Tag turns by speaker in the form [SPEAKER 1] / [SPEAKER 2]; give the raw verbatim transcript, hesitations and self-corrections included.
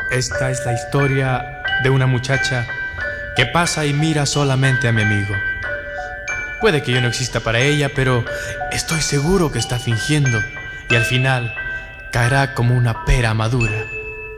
[SPEAKER 1] Esta es la historia de una muchacha que pasa y mira solamente a mi amigo. Puede que yo no exista para ella, pero estoy seguro que está fingiendo y al final caerá como una pera madura.